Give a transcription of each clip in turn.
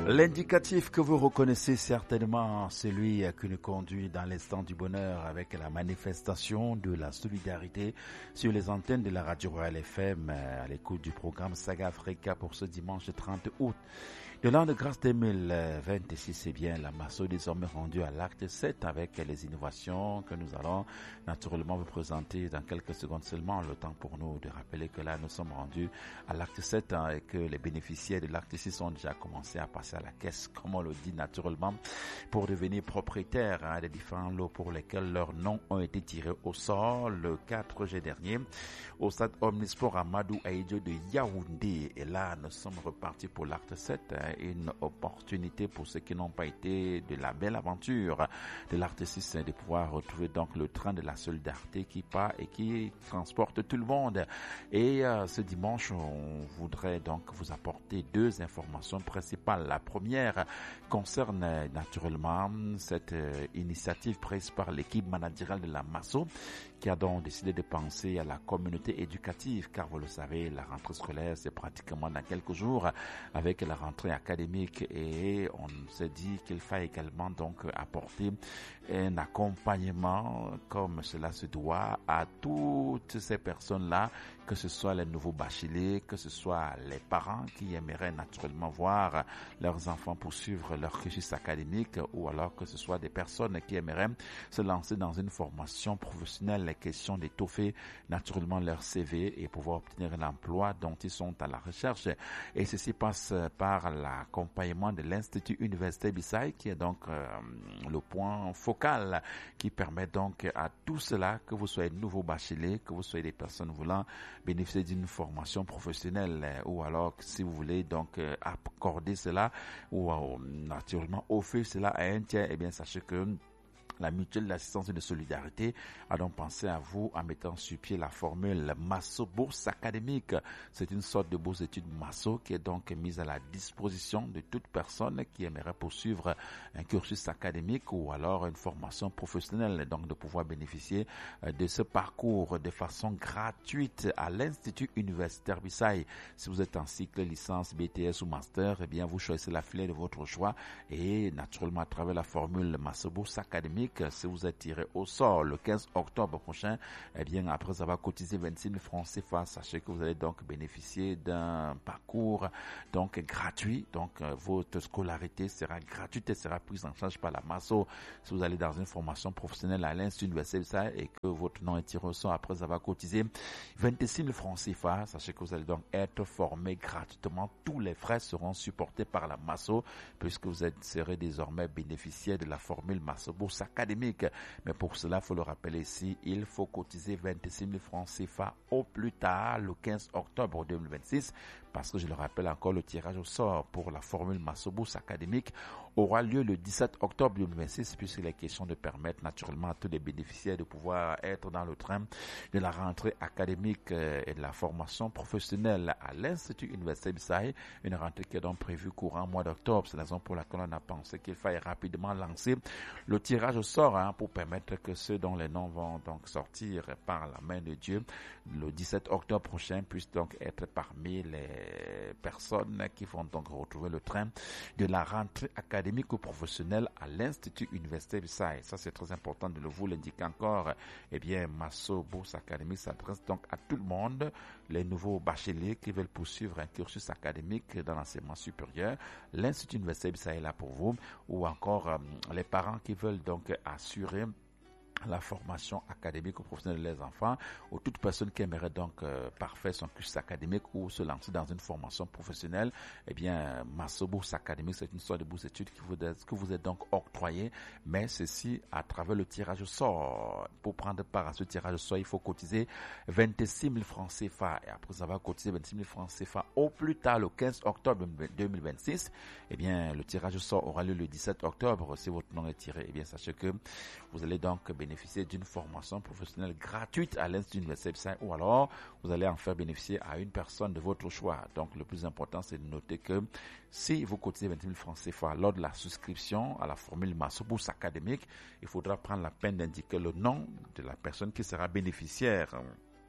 L'indicatif que vous reconnaissez certainement, celui qui nous conduit dans l'instant du bonheur avec la manifestation de la solidarité sur les antennes de la Radio Royale FM à l'écoute du programme Saga Africa pour ce dimanche 30 août. De l'an de grâce 2026, c'est bien la Masso désormais rendue à l'acte 7 avec les innovations que nous allons naturellement vous présenter dans quelques secondes seulement. Le temps pour nous de rappeler que là nous sommes rendus à l'acte 7 et que les bénéficiaires de l'acte 6 ont déjà commencé à passer à la caisse, comme on le dit naturellement, pour devenir propriétaires des différents lots pour lesquels leurs noms ont été tirés au sort le 4 juillet dernier au stade Omnisport Amadou Ahidjo de Yaoundé. Et là, nous sommes repartis pour l'acte 7, une opportunité pour ceux qui n'ont pas été de la belle aventure de l'acte 6 de pouvoir retrouver donc le train de la solidarité qui part et qui transporte tout le monde. Et ce dimanche, on voudrait donc vous apporter deux informations principales. La première concerne naturellement cette initiative prise par l'équipe managériale de la Masso qui a donc décidé de penser à la communauté éducative, car vous le savez, la rentrée scolaire c'est pratiquement dans quelques jours avec la rentrée académique, et on s'est dit qu'il fallait également donc apporter un accompagnement comme cela se doit à toutes ces personnes-là, que ce soit les nouveaux bacheliers, que ce soit les parents qui aimeraient naturellement voir leurs enfants poursuivre leur cursus académique, ou alors que ce soit des personnes qui aimeraient se lancer dans une formation professionnelle, les questions d'étoffer naturellement leur CV et pouvoir obtenir l'emploi dont ils sont à la recherche. Et ceci passe par l'accompagnement de l'Institut Université Bissau, qui est donc le point focal qui permet donc à tout cela, que vous soyez nouveau bachelier, que vous soyez des personnes voulant bénéficier d'une formation professionnelle, ou alors si vous voulez donc accorder cela ou naturellement offrir cela à un tiers, eh bien sachez que la mutuelle d'assistance et de solidarité a donc pensé à vous en mettant sur pied la formule Masso Bourse Académique. C'est une sorte de bourse d'études Masso qui est donc mise à la disposition de toute personne qui aimerait poursuivre un cursus académique ou alors une formation professionnelle, donc de pouvoir bénéficier de ce parcours de façon gratuite à l'Institut Universitaire Bissau. Si vous êtes en cycle licence, BTS ou master, eh bien vous choisissez la filière de votre choix et naturellement à travers la formule Masso Bourse Académique, si vous êtes tiré au sort le 15 octobre prochain, eh bien, après avoir cotisé 26 000 francs CFA, sachez que vous allez donc bénéficier d'un parcours donc gratuit. Donc, votre scolarité sera gratuite et sera prise en charge par la Masso. Si vous allez dans une formation professionnelle à l'Institut Universitaire et que votre nom est tiré au sort après avoir cotisé 26 000 francs CFA, sachez que vous allez donc être formé gratuitement. Tous les frais seront supportés par la Masso puisque vous serez désormais bénéficiaire de la formule Masso Bourse Académique. Mais pour cela, il faut le rappeler ici, il faut cotiser 26 000 francs CFA au plus tard le 15 octobre 2026, parce que je le rappelle encore, le tirage au sort pour la formule Masso Bourse Académique aura lieu le 17 octobre 2026, puisqu'il est question de permettre naturellement à tous les bénéficiaires de pouvoir être dans le train de la rentrée académique et de la formation professionnelle à l'Institut Université Bissau, une rentrée qui est donc prévue courant mois d'octobre. C'est la raison pour laquelle on a pensé qu'il fallait rapidement lancer le tirage au sort pour permettre que ceux dont les noms vont donc sortir par la main de Dieu le 17 octobre prochain puissent donc être parmi les personnes qui vont donc retrouver le train de la rentrée académique ou professionnelle à l'Institut Université Bissau. Ça, c'est très important de vous l'indiquer encore. Eh bien, Masso Bourse Académique s'adresse donc à tout le monde, les nouveaux bacheliers qui veulent poursuivre un cursus académique dans l'enseignement supérieur. L'Institut Université Bissau est là pour vous, ou encore les parents qui veulent donc assurer la formation académique ou professionnelle des enfants, ou toute personne qui aimerait donc parfaire son cursus académique ou se lancer dans une formation professionnelle. Eh bien, Masso Bourse Académique, c'est une sorte de bourse d'études que vous êtes donc octroyé, mais ceci à travers le tirage au sort. Pour prendre part à ce tirage au sort, il faut cotiser 26 000 francs CFA, et après avoir cotisé 26 000 francs CFA au plus tard le 15 octobre 2026, eh bien, le tirage au sort aura lieu le 17 octobre. Si votre nom est tiré, eh bien, sachez que vous allez donc bénéficier d'une formation professionnelle gratuite à l'Institut Université Bissau, ou alors vous allez en faire bénéficier à une personne de votre choix. Donc le plus important, c'est de noter que si vous cotisez 20 000 francs CFA lors de la souscription à la formule Masso Bourse Académique, il faudra prendre la peine d'indiquer le nom de la personne qui sera bénéficiaire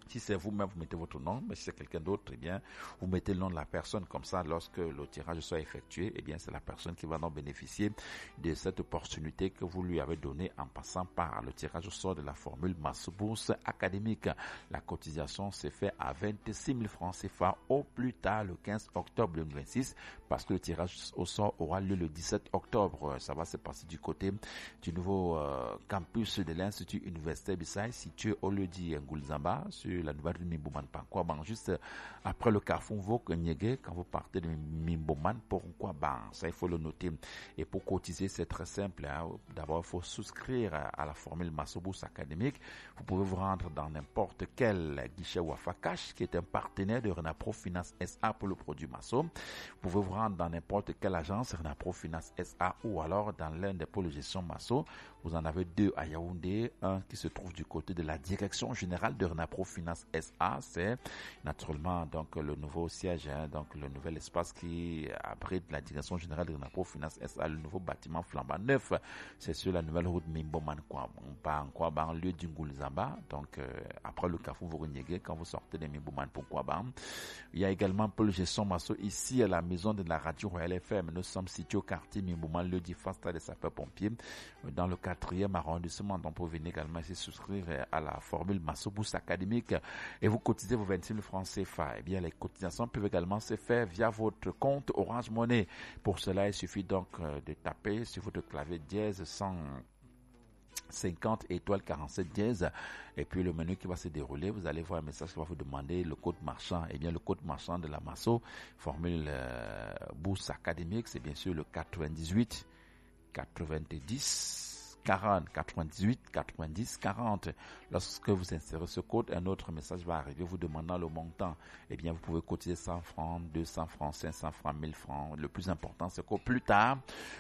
Si c'est vous-même, vous mettez votre nom, mais si c'est quelqu'un d'autre, eh bien, vous mettez le nom de la personne. Comme ça, lorsque le tirage soit effectué, eh bien, c'est la personne qui va donc bénéficier de cette opportunité que vous lui avez donnée en passant par le tirage au sort de la formule Masso Bourse académique. La cotisation s'est faite à 26 000 francs CFA au plus tard le 15 octobre 2026 parce que le tirage au sort aura lieu le 17 octobre. Ça va se passer du côté du nouveau campus de l'Institut universitaire Bissai situé au lieu dit Ngulzamba sur la nouvelle rue Mimboman Pankwaban, juste après le carrefour Vok Nyege, quand vous partez de Mimboman pour Nkwaban. Ça, il faut le noter. Et pour cotiser, c'est très simple. D'abord, il faut souscrire à la formule Masso Bourse académique. Vous pouvez vous rendre dans n'importe quel guichet Wafa Cash, qui est un partenaire de Renapro Finance SA pour le produit Masso. Vous pouvez vous rendre dans n'importe quelle agence Renapro Finance SA ou alors dans l'un des pôles de gestion Masso. Vous en avez deux à Yaoundé, un qui se trouve du côté de la direction générale de Renapro Finance SA. C'est naturellement donc le nouveau siège, donc le nouvel espace qui abrite la direction générale de Renapro Finance SA, le nouveau bâtiment flambant neuf. C'est sur la nouvelle route Mimboman Kwabang, lieu d'Ingulzamba. Donc après le carrefour Vorouniégué, quand vous sortez de Mimboman pour Kwabang. Il y a également pour le gestion Masso ici à la maison de la radio Royal FM. Nous sommes situés au quartier Mimboman, lieu dit Fasta des sapeurs-pompiers, dans le 4e arrondissement. Donc vous venez également ici souscrire à la formule Masso Bourse académique et vous cotisez vos 26 000 francs CFA. Eh bien, les cotisations peuvent également se faire via votre compte Orange Money. Pour cela, il suffit donc de taper sur votre clavier dièse 150 étoiles 47 dièse et puis le menu qui va se dérouler, vous allez voir un message qui va vous demander le code marchand. Eh bien, le code marchand de la Masso formule Bourse académique, c'est bien sûr le 98 90 40 98 90 40. Lorsque vous insérez ce code, un autre message va arriver vous demandant le montant. Eh bien, vous pouvez cotiser 100 francs, 200 francs, 500 francs, 1000 francs. Le plus important, c'est qu'au plus tard,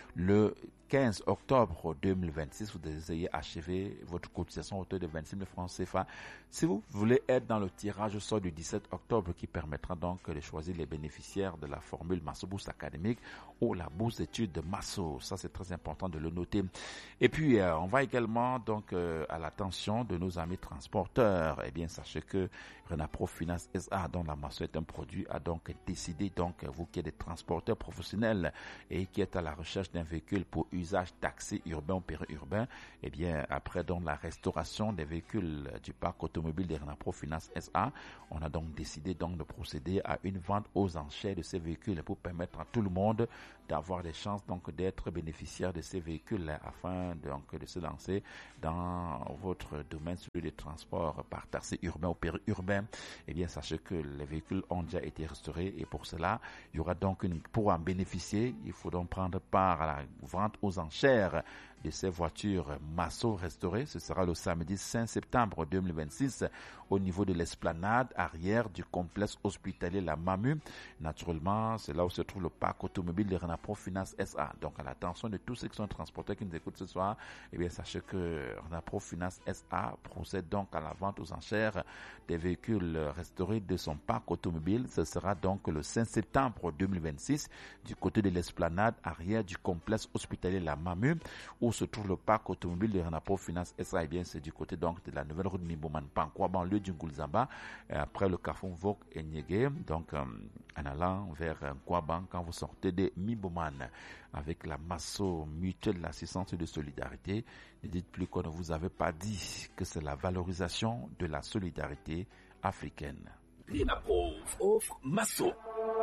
le 15 octobre 2026, vous ayez achevé votre cotisation à hauteur de 26 000 francs CFA. Si vous voulez être dans le tirage au sort du 17 octobre qui permettra donc de choisir les bénéficiaires de la formule Masso Bourse académique ou la bourse d'études de Masso, ça c'est très important de le noter. Et puis on va également donc à l'attention de nos amis transporteurs. Eh bien, sachez que Renapro Finance SA, dont la Masso est un produit, a donc décidé, donc vous qui êtes des transporteurs professionnels et qui êtes à la recherche d'un véhicule pour usage taxi urbain ou périurbain, eh bien après donc la restauration des véhicules du parc automobile de Renapro Finance SA, on a donc décidé donc de procéder à une vente aux enchères de ces véhicules pour permettre à tout le monde d'avoir des chances donc d'être bénéficiaire de ces véhicules afin donc de se lancer dans votre domaine celui des transports par taxi urbain ou périurbain. Eh bien, sachez que les véhicules ont déjà été restaurés et pour cela, il y aura donc pour en bénéficier, il faut donc prendre part à la vente aux enchères de ces voitures Masso restaurées. Ce sera le samedi 5 septembre 2026 au niveau de l'esplanade arrière du complexe hospitalier La Mamu. Naturellement, c'est là où se trouve le parc automobile de Renapro Finance SA. Donc, à l'attention de tous ceux qui sont transporteurs qui nous écoutent ce soir, eh bien, sachez que Renapro Finance SA procède donc à la vente aux enchères des véhicules restaurés de son parc automobile. Ce sera donc le 5 septembre 2026 du côté de l'esplanade arrière du complexe hospitalier La Mamu, où se trouve le parc automobile de Renapro Finance SA. Eh bien, c'est du côté donc de la nouvelle route Mimboman Pankwaban, lieu du Ngulzamba, après le carrefour Vok et Nyege, donc en allant vers Nkwaban quand vous sortez de Mimboman. Avec la Masso mutuelle d'assistance et de solidarité, ne dites plus qu'on ne vous avait pas dit que c'est la valorisation de la solidarité africaine. Renapro offre Masso.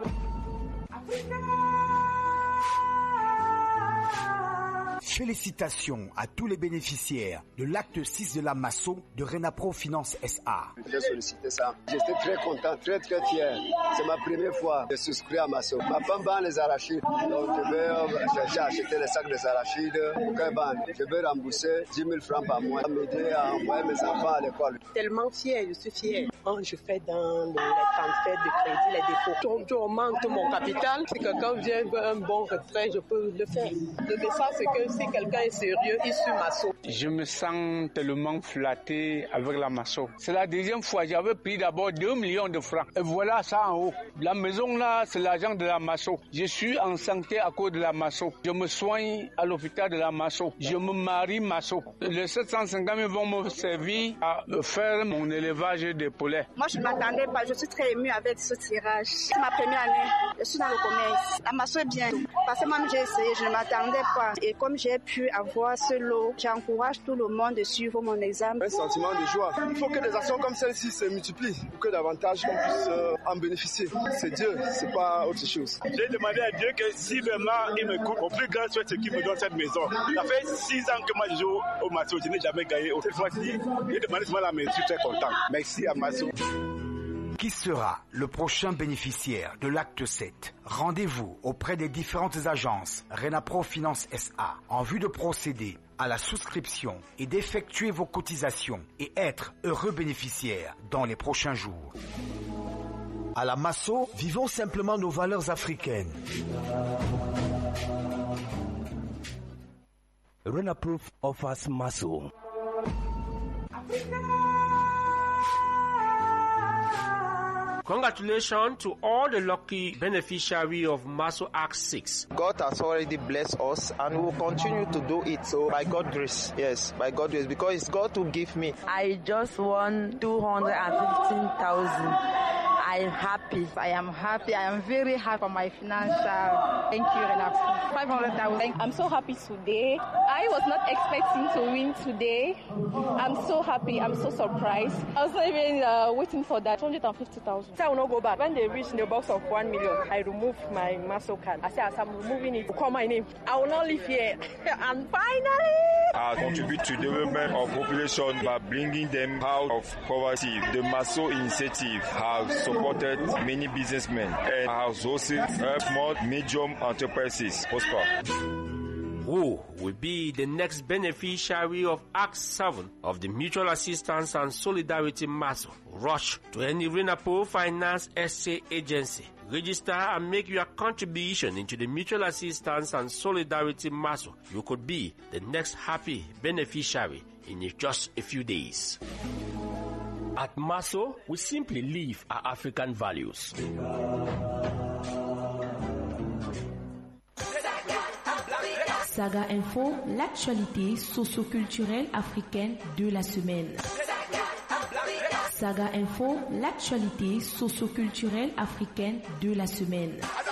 Félicitations à tous les bénéficiaires de l'acte 6 de la Masso de Renapro Finance SA. J'ai sollicité ça. J'étais très content, très fier. C'est ma première fois de souscrire à Masso. Ma femme vend les arachides. Donc j'ai acheté les sacs des arachides. Je vais rembourser 10 000 francs par mois. M'aider à envoyer mes enfants à l'école. Tellement fier, je suis fier. Quand je fais dans les transferts de crédit, les dépôts, je augmente mon capital. Si quelqu'un vient un bon retrait, je peux le faire. Le message, c'est que si quelqu'un est sérieux, il suit Masso. Je me sens tellement flatté avec la Masso. C'est la deuxième fois, j'avais pris d'abord 2 millions de francs. Et voilà ça en haut. La maison là, c'est l'argent de la Masso. Je suis en santé à cause de la Masso. Je me soigne à l'hôpital de la Masso. Je me marie Masso. Les 750 000 vont me servir à faire mon élevage de poulets. Moi, je ne m'attendais pas. Je suis très émue avec ce tirage. C'est ma première année. Je suis dans le commerce. La Masso est bien. Parce que moi, j'ai essayé. Je ne m'attendais pas. Et comme j'ai pu avoir ce lot, j'encourage tout le monde de suivre mon examen. Un sentiment de joie. Il faut que des actions comme celle-ci se multiplient pour que davantage qu'on puisse en bénéficier. C'est Dieu, c'est pas autre chose. J'ai demandé à Dieu que si vraiment il me coupe, au plus grand souhait, c'est qu'il me donne cette maison. Ça fait 6 ans que moi je joue au Masso. Je n'ai jamais gagné. Cette fois-ci, j'ai demandé souvent la maison. Je suis très content. Merci à Masso. Qui sera le prochain bénéficiaire de l'acte 7? Rendez-vous auprès des différentes agences Renapro Finance SA en vue de procéder à la souscription et d'effectuer vos cotisations et être heureux bénéficiaire dans les prochains jours. À la Masso, vivons simplement nos valeurs africaines. Renapro offers Masso. Congratulations to all the lucky beneficiaries of Masso Act 6. God has already blessed us and will continue to do it. So by God's grace, yes, by God's grace, because it's God who gave me. I just won 215,000. I'm happy. I am happy. I am very happy for my financial. Thank you, Renapro. 500,000. I'm so happy today. I was not expecting to win today. I'm so happy. I'm so surprised. I was not even waiting for that. 250,000. So I will not go back. When they reach the box of 1 million, I remove my Masso card. I say, as I'm removing it, call my name. I will not live here. And finally, I contribute to the development of population by bringing them out of poverty. The Masso initiative has supported many businessmen and has also helped small, medium enterprises prosper. Who will be the next beneficiary of Act 7 of the Mutual Assistance and Solidarity Masso? Rush to any Renapro Finance SA agency. Register and make your contribution into the Mutual Assistance and Solidarity Masso. You could be the next happy beneficiary in just a few days. At Masso, we simply live our African values. Saga Info, l'actualité socio-culturelle africaine de la semaine. Saga Info, l'actualité socio-culturelle africaine de la semaine.